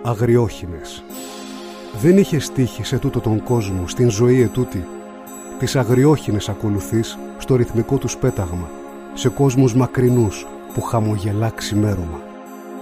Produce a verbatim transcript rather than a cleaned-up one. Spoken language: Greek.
αγριόχινες. Δεν είχε στίχη σε τούτο τον κόσμο, στην ζωή ετούτη. Τις αγριόχινες ακολουθείς στο ρυθμικό τους πέταγμα, σε κόσμους μακρινούς που χαμογελά ξημέρωμα.